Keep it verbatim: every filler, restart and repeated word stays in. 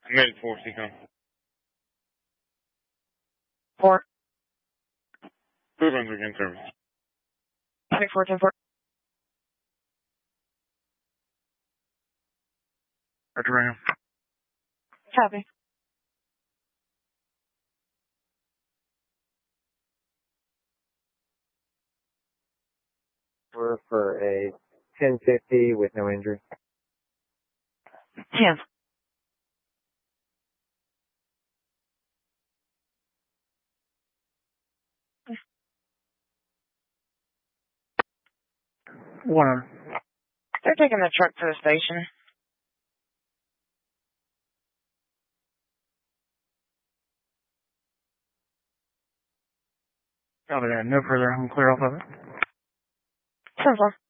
I made it four, Seacom. Four. Food runs again service. Six, four, ten, four. Roger, right now. Copy. We're for a ten fifty with no injury. Ten. One. They're taking the truck to the station. Copy that. No further. I'm clear off of it. Ten, four.